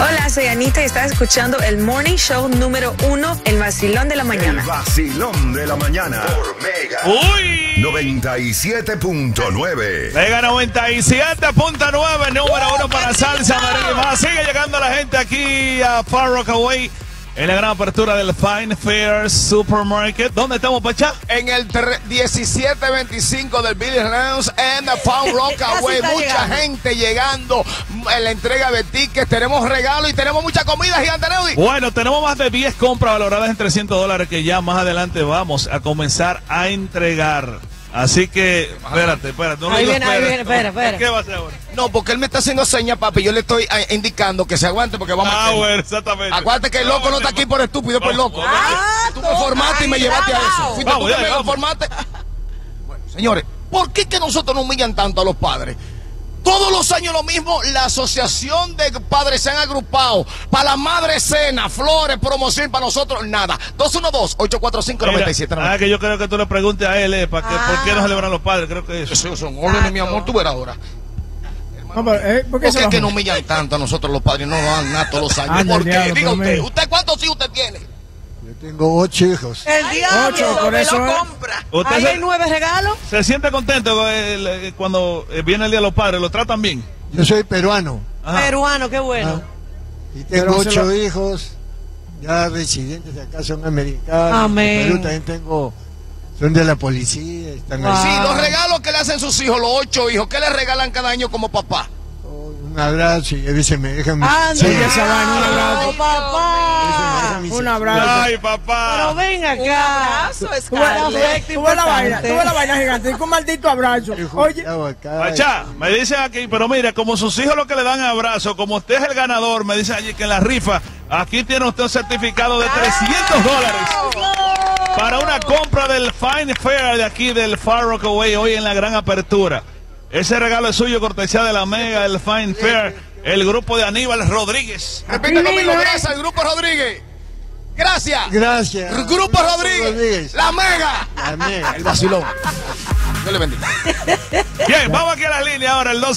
Hola, soy Anita y estás escuchando el Morning Show número 1, El Vacilón de la Mañana. El Vacilón de la Mañana por Mega. ¡Uy! 97.9. Mega 97.9, número 1 para salsa, merengue. Sigue llegando la gente aquí a Far Rockaway en la gran apertura del Fine Fair Supermarket. ¿Dónde estamos, Pachá? En el 1725 del Billy Lounge en the Far Rockaway. Mucha gente llegando en la entrega de tickets. Tenemos regalos y tenemos mucha comida, Gigante Neudi. Bueno, tenemos más de 10 compras valoradas en $300 que ya más adelante vamos a comenzar a entregar. Así que, espérate. No ahí viene, espera. ¿Qué va a hacer ahora? No, porque él me está haciendo señas, papi. Yo le estoy indicando que se aguante porque vamos a... bueno, exactamente. Acuérdate que el loco no está aquí por estúpido, por loco. Tú me formaste y me llevaste a eso. Fuiste tú que me lo formaste. Bueno, señores, ¿por qué que nosotros nos humillan tanto a los padres? Todos los años lo mismo, la asociación de padres se han agrupado para la madre cena, flores, promoción, para nosotros nada. 212-845-9790. Que yo creo que tú le preguntes a él, ¿por qué no celebran los padres? Creo que eso. Esos son órdenes, mi amor, tú verás ahora. No, pero, ¿por qué es que nos humillan tanto a nosotros los padres? No nos dan nada todos los años. ¿Por qué? Diga usted, ¿usted cuántos hijos usted tiene? Yo tengo 8 hijos. El diablo, por eso me lo es. compra. ¿Usted ¿Hay 9 regalos? se siente contento cuando viene el Día de los Padres? ¿Lo tratan bien? Yo soy peruano. Ajá. Peruano, qué bueno. Y tengo 8 hijos. Ya residentes de acá son americanos. Amén. En Perú también tengo. Son de la policía. Están ahí. Sí, los regalos que le hacen sus hijos, los 8 hijos, ¿qué le regalan cada año como papá? Un abrazo y a veces me dejan mi... Anda, Sí, esa vaina, un abrazo. papá. Un abrazo. Ay, papá. Pero ven acá. Un abrazo, Tú ves la vaina gigante, un maldito abrazo. Oye, Pachá, me dicen aquí, pero mira, como sus hijos lo que le dan abrazo, como usted es el ganador, me dicen allí que en la rifa, aquí tiene usted un certificado de $300 para una compra del Fine Fair de aquí del Far Rockaway hoy en la gran apertura. Ese regalo es suyo, cortesía de la Mega, el Fine Fair, el grupo de Aníbal Rodríguez. Repite conmigo, gracias al Grupo Rodríguez. Gracias. Gracias. Grupo Rodríguez. La Mega. La Mega. El vacilón. Dios le bendiga. Bien, vamos aquí a la línea ahora, el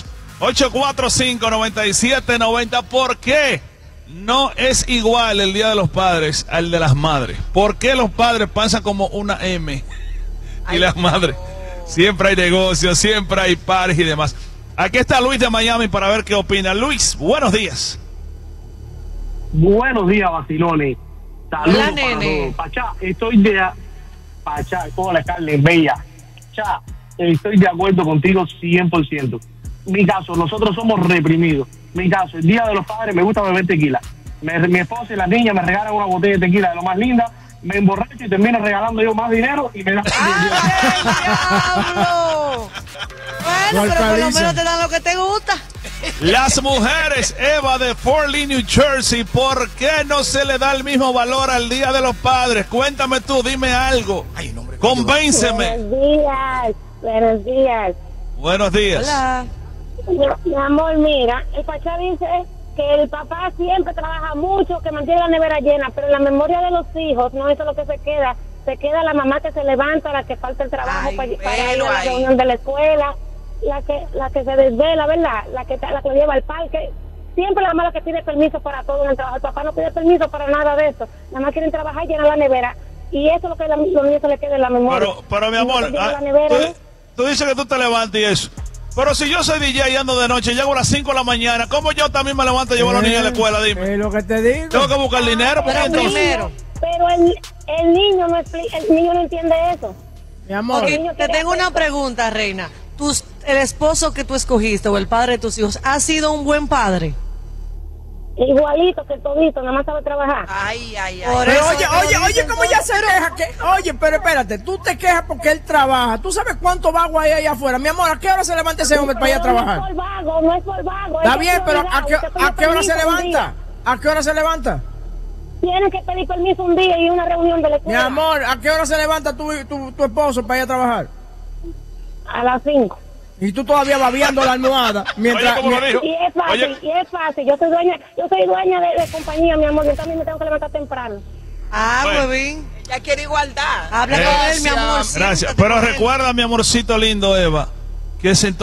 212-845-9790. ¿Por qué no es igual el Día de los Padres al de las madres? ¿Por qué los padres pasan como una M y las madres? Siempre hay negocios, siempre hay pares y demás. Aquí está Luis de Miami para ver qué opina. Luis, buenos días. Buenos días, vacilones. Saludos Hola, para nene. todos. Pachá, estoy de... Pachá, hola, Carmen, bella. Pachá, estoy de acuerdo contigo 100%. Mi caso, nosotros somos reprimidos. Mi caso, el Día de los Padres me gusta beber tequila. Mi esposa y las niñas me regalan una botella de tequila de lo más linda. Me emborracho y termino regalando yo más dinero y me dan... ¡Diablo! Bueno, pero por lo menos te dan lo que te gusta. Las mujeres, Eva de Fort Lee, New Jersey, ¿por qué no se le da el mismo valor al Día de los Padres? Cuéntame tú, dime algo. Convénceme. Buenos días. Buenos días. Hola. Mi amor, mira, el Pachá dice que el papá siempre trabaja mucho, que mantiene la nevera llena, pero en la memoria de los hijos no eso es lo que se queda la mamá que se levanta, la que falta el trabajo para ir a la reunión de la escuela, la que se desvela, ¿verdad? La que lo lleva al parque, siempre la mamá que pide permiso para todo en el trabajo, el papá no pide permiso para nada de eso, nada más quieren trabajar y llenar la nevera, y eso es lo que a los niños se les queda en la memoria. Pero mi amor, tú dices que tú te levantas y eso. Pero si yo soy DJ y ando de noche, llego a las 5 de la mañana, ¿cómo yo también me levanto y llevo a los niños a la escuela? Dime. Es lo que te digo. Tengo que buscar dinero. Pero primero. Pero el niño no entiende eso. Mi amor. Okay, te tengo una pregunta, Reina. ¿El esposo que tú escogiste o el padre de tus hijos ha sido un buen padre? Igualito que todito, nada más sabe trabajar. Ay. Pero oye, ¿cómo ya se queja? Oye, pero espérate, tú te quejas porque él trabaja. ¿Tú sabes cuánto vago hay ahí afuera? Mi amor, ¿a qué hora se levanta ese hombre para ir a trabajar? No es por vago. Está bien, pero ¿a qué hora se levanta? ¿A qué hora se levanta? Tienen que pedir permiso un día y una reunión de la escuela. Mi amor, ¿a qué hora se levanta tu esposo para ir a trabajar? A las 5. Y tú todavía babeando la almohada mientras... Oye, ¿cómo lo dijo? Y es fácil, Yo soy dueña de compañía, mi amor. Yo también me tengo que levantar temprano. Pues bien. Ella quiere igualdad. Habla con él, mi amor. Gracias. Pero recuerda, mi amorcito lindo, Eva, que entonces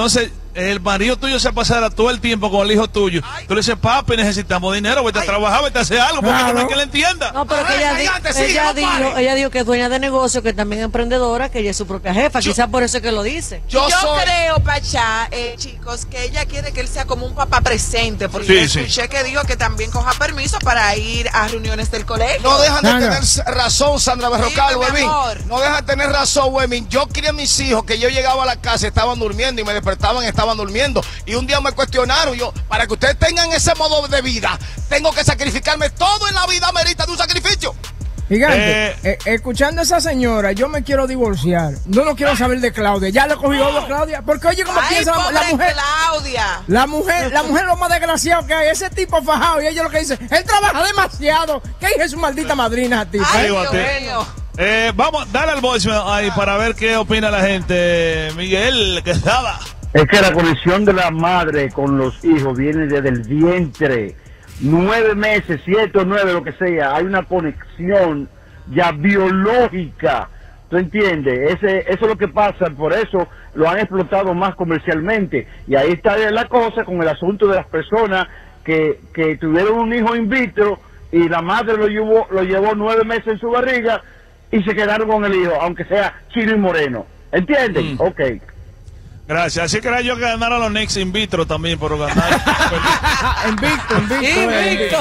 el marido tuyo se pasara todo el tiempo con el hijo tuyo, tú le dices, papi, necesitamos dinero, vete a trabajar, vete a hacer algo, porque no hay que le entienda. No, pero que ella dijo que es dueña de negocio, que también es emprendedora, que ella es su propia jefa, quizás por eso es que lo dice. Yo creo, Pachá, chicos, que ella quiere que él sea como un papá presente, porque escuché que dijo que también coja permiso para ir a reuniones del colegio. No dejan de tener razón, Sandra Berrocal, Webin. No dejan de tener razón, Webin. Yo quería a mis hijos que yo llegaba a la casa, estaban durmiendo y me despertaban, estaban durmiendo. Y un día me cuestionaron, yo, para que ustedes tengan ese modo de vida, tengo que sacrificarme. Todo en la vida merita de un sacrificio. Gigante, escuchando a esa señora, yo me quiero divorciar. No quiero saber de Claudia. Ya le cogí odio a Claudia. Porque oye, como piensa la mujer. Claudia. La mujer lo más desgraciado que hay. Ese tipo fajado. Y ella lo que dice, él trabaja demasiado. ¿Qué hija es su maldita madrina a ti? Ay, Dios mío. Vamos, dale al voicemail ahí para ver qué opina la gente. Miguel, que estaba. Es que la conexión de la madre con los hijos viene desde el vientre. 9 meses, 7 o 9, lo que sea. Hay una conexión ya biológica. ¿Tú entiendes? Eso es lo que pasa. Por eso lo han explotado más comercialmente. Y ahí está la cosa con el asunto de las personas que tuvieron un hijo in vitro y la madre lo llevó 9 meses en su barriga y se quedaron con el hijo, aunque sea chino y moreno. ¿Entienden? Ok. Gracias. Así que era yo que ganara los Knicks in vitro también, por ganar. Invicto.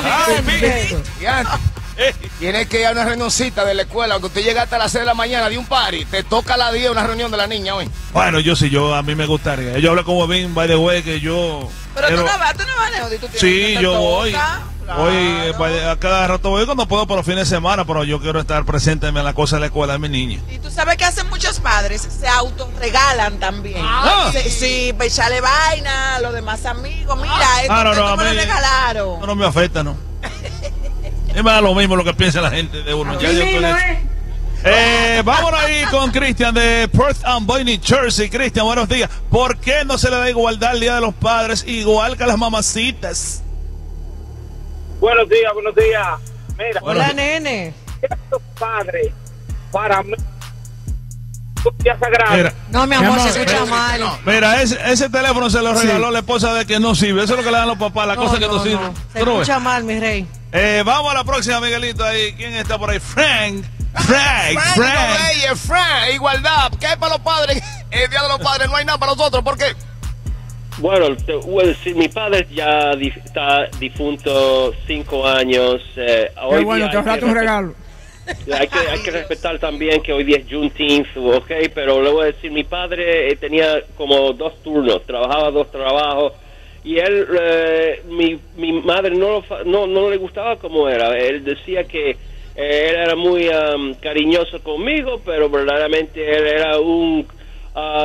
Tienes que ir a una reunioncita de la escuela, aunque usted llega hasta las 6 de la mañana de un party, te toca a las 10 una reunión de la niña hoy. Bueno, a mí me gustaría. Yo hablé con Webin, by the way, que yo... Pero tú no vas, Neody, tú tienes sí, yo voy. Claro. Voy, a cada rato voy cuando puedo por los fines de semana, pero yo quiero estar presente en la cosa de la escuela de mi niña. Y tú sabes que hacen muchos padres, se autorregalan también. Sí, para echarle vaina, los demás amigos. Mira, esto me lo regalaron. No me afecta, no. Es más lo mismo lo que piensa la gente de uno. Vámonos ahí con Cristian de Perth Amboy, New Jersey. Cristian, buenos días. ¿Por qué no se le da igualdad al Día de los Padres igual que a las mamacitas? Buenos días. Mira, hola, nene. Estos padres, para mí, día sagrado. No, mi amor, se escucha mal. Mira, ese teléfono se lo regaló la esposa de que no sirve. Eso es lo que le dan los papás, las cosas que no sirven. Se escucha mal, mi rey. Vamos a la próxima, Miguelito. Ahí. ¿Quién está por ahí? Frank. Igualdad. ¿Qué hay para los padres? El Día de los Padres no hay nada para nosotros. ¿Por qué? Bueno, te voy a decir, mi padre ya está difunto 5 años. Qué bueno, te ahorraste un regalo. Hay que respetar también que hoy día es Juneteenth, ¿ok? Pero le voy a decir, mi padre tenía como 2 turnos, trabajaba 2 trabajos. Y él, mi madre no le gustaba como era. Él decía que él era muy cariñoso conmigo, pero verdaderamente él era un